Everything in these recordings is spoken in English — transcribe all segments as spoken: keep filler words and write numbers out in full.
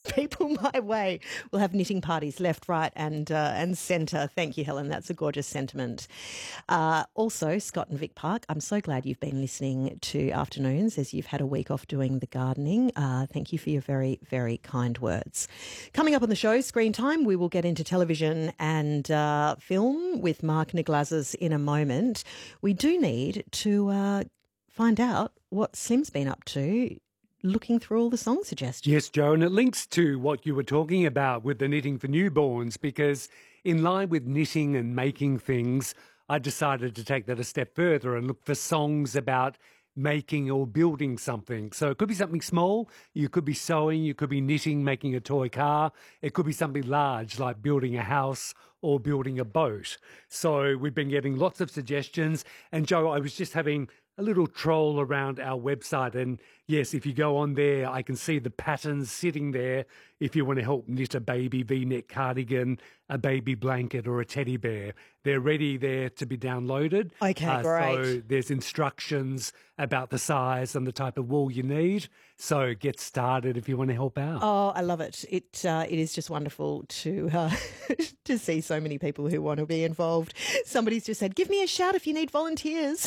people my way. We'll have knitting parties left, right and uh, and centre. Thank you, Helen. That's a gorgeous sentiment. Uh, also, Scott and Vic Park, I'm so glad you've been listening to Afternoons as you've had a week off doing the gardening. Uh, thank you for your very, very kind words. Coming up on the show, Screen Time, we will get into television and uh, film with Mark Niglazes in a moment. We do need to uh, find out what Slim's been up to looking through all the song suggestions. Yes, Joe, and it links to what you were talking about with the Knitting for Newborns, because in line with knitting and making things, I decided to take that a step further and look for songs about making or building something. So it could be something small, you could be sewing, you could be knitting, making a toy car, it could be something large like building a house or building a boat. So we've been getting lots of suggestions, and Joe, I was just having a little troll around our website, and yes, if you go on there, I can see the patterns sitting there if you want to help knit a baby V-neck cardigan, a baby blanket or a teddy bear. They're ready there to be downloaded. Okay, uh, great. So there's instructions about the size and the type of wool you need. So get started if you want to help out. Oh, I love it. It uh, it is just wonderful to uh, to see so many people who want to be involved. Somebody's just said, give me a shout if you need volunteers.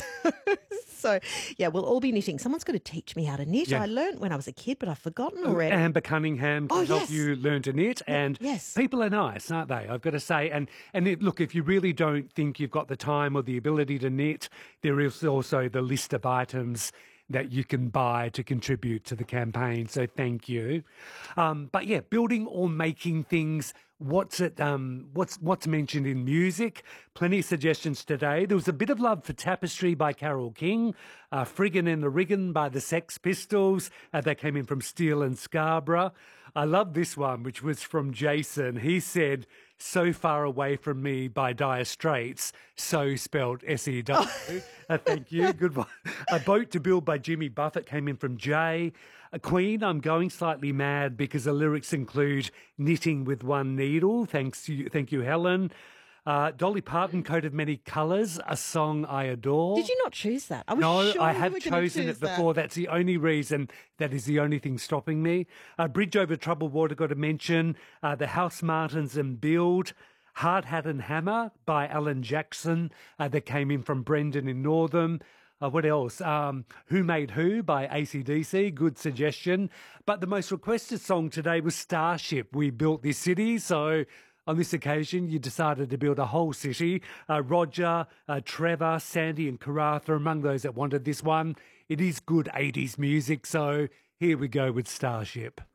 So, yeah, we'll all be knitting. Someone's got to teach me how to knit. Yeah. I learnt when I was a kid, but I've forgotten already. Amber Cunningham can Oh, help yes. you learn to knit. And yes. people are nice, aren't they? I've got to say. And, and it, look, if you really don't think you've got the time or the ability to knit, there is also the list of items that you can buy to contribute to the campaign. So thank you. Um, but yeah, building or making things. What's it? Um, what's what's mentioned in music? Plenty of suggestions today. There was a bit of love for Tapestry by Carole King, uh, Friggin' and the Riggin' by the Sex Pistols. Uh, that came in from Steele and Scarborough. I love this one, which was from Jason. He said, "So Far Away From Me" by Dire Straits. So spelled S E W. uh, thank you. Good one. A Boat to Build by Jimmy Buffett came in from Jay. A Queen, I'm Going Slightly Mad, because the lyrics include knitting with one needle. Thanks to you, thank you, Helen. Uh, Dolly Parton, Coat of Many Colours, a song I adore. Did you not choose that? I was No, sure I you have were gonna chosen choose it before. That. That's the only reason. That is the only thing stopping me. Uh, Bridge Over Troubled Water, got to mention. Uh, the House Martins and Build. Hard Hat and Hammer by Alan Jackson. Uh, that came in from Brendan in Northam. Uh, what else? Um, Who Made Who by A C D C. Good suggestion. But the most requested song today was Starship, We Built This City. So on this occasion, you decided to build a whole city. Uh, Roger, uh, Trevor, Sandy and Karatha among those that wanted this one. It is good eighties music, so here we go with Starship.